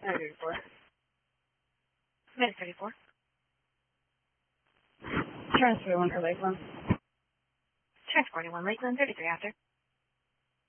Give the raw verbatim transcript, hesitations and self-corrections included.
thirty-four. Minute thirty-four. Transfer one for Lakeland. Transporting one Lakeland, thirty-three after.